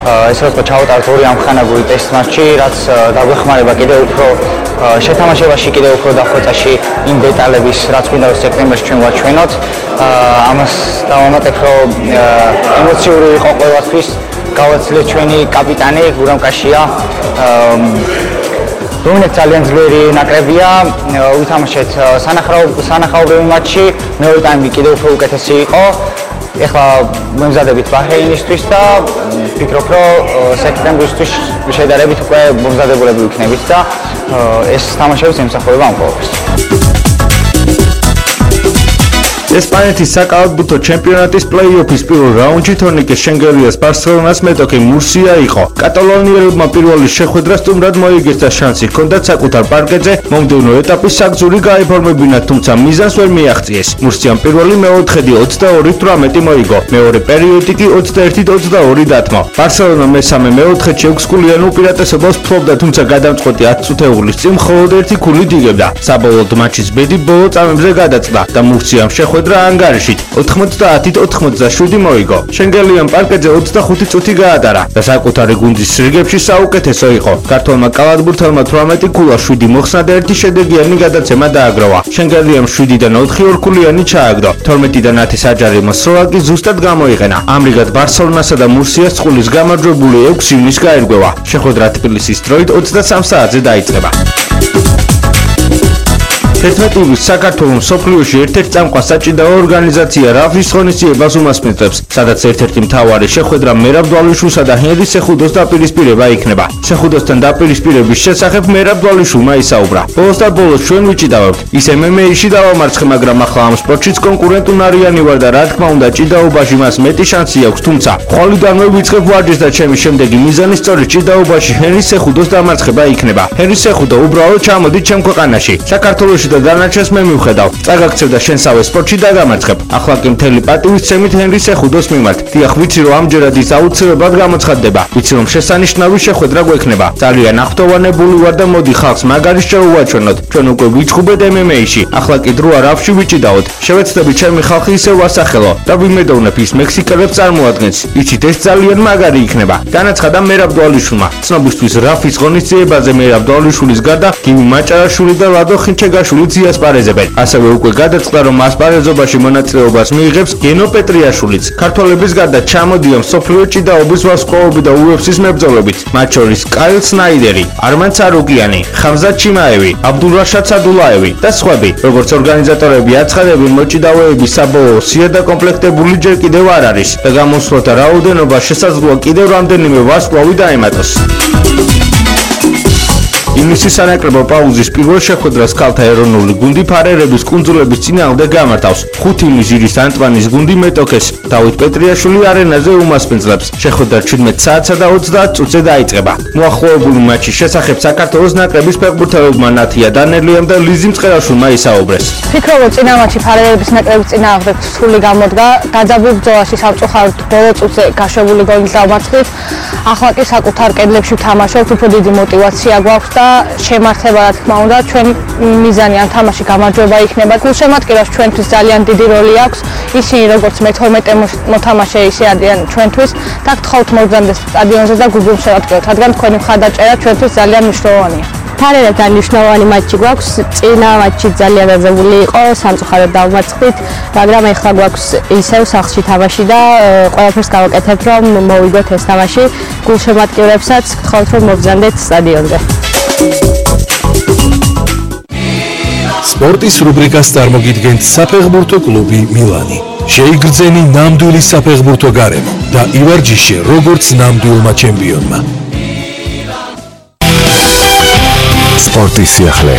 ეს როცა ჩავატარეთ ორი ამხანაგური ტესტ მატჩი, რაც დაგვეხმარება კიდევ უფრო შეთამაშებაში, კიდევ უფრო დახვეწაში იმ დეტალების, რაც მინდა სექტემბერში ჩვენ ვაჩვენოთ. ამას დავამატებ, რომ ემოციური იყო ყველასთვის. გავაცილეთ ჩვენი კაპიტანი გურამ კაშია. რომელიც ძალიან ძლიერი ნაკრებია, ვითამაშეთ სანახაობრივი მატჩი, მეორე ტაიმი კიდევ უფრო უკეთესი იყო. ეხლა მომზადებით ბაჰრეინისთვის და ვფიქრობ, რომ სექტემბრისთვის შედარებით უკვე მომზადებულები ვიქნებით და ეს თამაშებიც ემსახურება ამ ყოველს. ესპანეთის საკალათბურთო ჩემპიონატის პლეი-ოფის პირველ რაუნდში თორნიკე შენგელიას ბარსელონას მეტოქი მურსია იყო. კატალონიელებმა პირველი შეხვედრა სტუმრად მოიგეს და შანსი ჰქონდათ საკუთარ პარკეტზე მომდევნო ეტაპის საგზური გაიფორმებინათ, თუმცა მიზანს ვერ მიაღწიეს. მურსიამ პირველი მეოთხედი 22-18 მოიგო. მეორე პერიოდი კი 21-22 დათმო. ბარსელონა მესამე მეოთხედში 6 გოლიან უპირატესობას ფლობდა, თუმცა გადამწყვეტი 10 წუთეულის წინ მხოლოდ ერთი ქულით იგებდა. საბოლოოდ მატჩის ბედი ბოლო წამებზე გადაწყდა და მურსიამ შეხვედრა ანგარიშით 90-87 მოიგო. შენგელიამ პარკეტზე 25 წუთი გაატარა და საკუთარი გუნდის რიგებში საუკეთესო იყო. ქართველმა კალათბურთელმა 18 ქულა 7 მოხსნა და 1 შედეგიანი გადაცემა დააგროვა. შენგელიამ 7-დან 4 ორქულიანი ჩააგდო. 12-დან 10 საჯარი მოსროლა კი ზუსტად გამოიყენა. ამრიგად ბარსელონასა და მურსიას წყულის გამარჯვებული 6 ივნის გაერგვევა. შეხვედრა თბილისის დროით 23 საათზე დაიწყება. 11 ივნის საქართველოს მსოფლიოში ერთ-ერთი წამყვან საჭიდაო ორგანიზაცია რალფის ღონისძიებას უმასპინძლებს, სადაც ერთ-ერთი მთავარი შეხვედრა მერაბ დვალიშვილსა და ჰენრი სეხუდოს დაპირისპირება იქნება. სეხუდოსთან დაპირისპირების შესახებ მერაბ დვალიშვილმა ისაუბრა. ბოლოს და ბოლოს ჩვენ ვიჭიდავებთ. ის MMA-ში დავამარცხე, მაგრამ ახლა ამ სპორტშიც კონკურენტუნარიანი ვარ და რა თქმა უნდა ჭიდაობაში მას მეტი შანსი აქვს, თუმცა ხვალიდანვე ვიწყებ ვარჯიშს და ჩემი შემდეგი მიზანი სწორედ ჭიდაობაში ჰენრი სეხუდოს დამარცხება იქნება. ჰენრი სეხუდო უბრალოდ ჩამოდით ჩემ ქვეყანაში. საქართველოში და დანარჩენს მე მივხედავ. წაგაქცევ და შენსავე სპორტში დაგამარცხებ. ახლა კი მთელი პატივისცემით ჰენრი სეხუდოს მიმართ. დიახ, ვიცი რომ ამჯერად ის აუცილებლად გამოცხადდება. ვიცი რომ შესანიშნავი შეხვედრა გვექნება. ძალიან აღფრთოვანებული ვარ და მოდი ხალხს მაგარი შევუაჩვენოთ. ჩვენ უკვე ვიწყუბეთ MMA-ში. ახლა კი დროა რალფში ვიჭიდაოთ. შევეცდები ჩემი ხალხი ისევ ვასახელო და ვიმედოვნებ ის მექსიკელებს წარმოადგენს. იცით, ეს ძალიან მაგარი იქნება. განაცხადა მერაბ დვალიშვილმა. ცნობისთვის რალფის ღონისძიებაზე მერაბ დვალიშვილის გარდა გივი მაჭარაშვილი და ლადო ხინჩეგაშვილი ასპარეზებენ. ასევე უკვე გადაწყდა, რომ ასპარეზობაში მონაწილეობას მიიღებს გენო პეტრიაშვილიც. ქართველების გარდა ჩამოდიან მსოფლიო ჭიდაობის ვარსკვლავები და UFC-ის მებრძოლებით, მათ შორის კაილ სნაიდერი, არმან ცარუკიანი, ხამზატ ჩიმაევი, აბდულრაშად სადულაევი და სხვები. როგორც ორგანიზატორები აცხადებენ, მოჭიდავეების საბოლოო სია დაკომპლექტებული ჯერ კიდევ არ არის და გამოსვლათა რაოდენობა შესაძლოა კიდევ რამდენიმე ვარსკვლავი დაემატოს. ივნისის სანაკრებო პაუზის პირველ შეხვედრას ქალთა ეროვნული გუნდი ფარერების კუნძულების წინააღმდეგ გამართავს. 5 ივნის ჟირის ანტვანის გუნდი მეტოქეს დავით პეტრიაშვილი არენაზე უმასპინძლებს. შეხვედრა 17 საათსა და 30 წუთზე დაიწყება. მოახლოებული მატჩის შესახებ საქართველოს ნაკრების ფეხბურთელებმა ნათია დანელიამ და ლიზი მწყერაშვილმა ისაუბრეს. ვფიქრობ, რომ წინა მატჩი ფარერების ნაკრების წინააღმდეგ სრული გამოდგა. დაძაბულ ბრძოლაში სამწუხაროდ ბოლო წუთზე გაშვებული გოლის დავმარცხით. ახლა კი საკუთარ კედლებში ვთამაშობთ, უფრო დიდი мотиваცია გვაქვს და შემართება, რა თქმა უნდა, ჩვენი მიზანი ამ თამაში გამარჯვება იქნება. გულშემატკივრას ჩვენთვის ძალიან დიდი როლი აქვს. ისინი როგორც მე-12 მოთამაშე ისე არიან ჩვენთვის და გთხოვთ მოგზავნეთ სტადიონზე და გუგლს შევატკივროთ, რადგან თქვენი მხარდაჭერა ჩვენთვის ძალიან მნიშვნელოვანია. ფარერებთან მნიშვნელოვანი მატჩი გვაქვს. წინა მატჩი ძალიან დაძაბული იყო, სამწუხაროდ დავმარცხით, მაგრამ ეხლა გვაქვს ისევ სახლში თამაში და ყველაფერს გავაკეთებთ, რომ მოვიგოთ ეს თამაში. გულშემატკივრებსაც გთხოვთ, რომ მოგზავნეთ სტადიონზე. სპორტის რუბრიკას წარმოგიდგენთ საფეხბურთო კლუბი მილანი. შეიგრძენი ნამდვილი საფეხბურთო გარემო და ივარჯიშე როგორც ნამდვილმა ჩემპიონმა. სპორტის სიახლე.